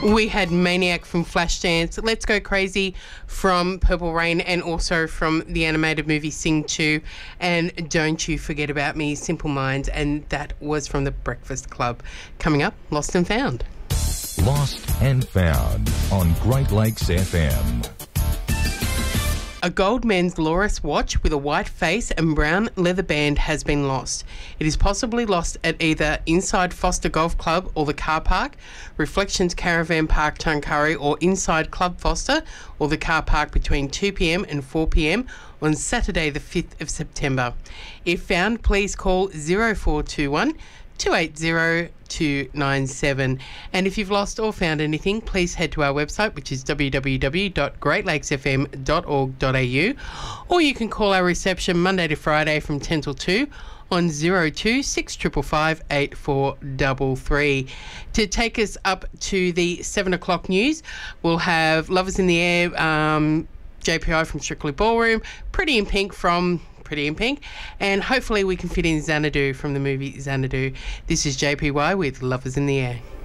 We had Maniac from Flashdance, Let's Go Crazy from Purple Rain, and also from the animated movie Sing 2, and Don't You Forget About Me, Simple Minds, and that was from The Breakfast Club. Coming up, Lost and Found. Lost and Found on Great Lakes FM. A gold men's Loris watch with a white face and brown leather band has been lost. It is possibly lost at either inside Foster Golf Club or the car park, Reflections Caravan Park Tuncurry, or inside Club Foster or the car park between 2 p.m. and 4 p.m. on Saturday the 5th of September. If found, please call 0421 280 297. And if you've lost or found anything, please head to our website, which is www.greatlakesfm.org.au, or you can call our reception Monday to Friday from 10 till 2 on 02 6555 8433. To take us up to the 7 o'clock news, we'll have Lovers in the Air, JPI from Strictly Ballroom, Pretty in Pink from Pretty in Pink, and hopefully we can fit in Xanadu from the movie Xanadu. This is JPY with Lovers in the Air.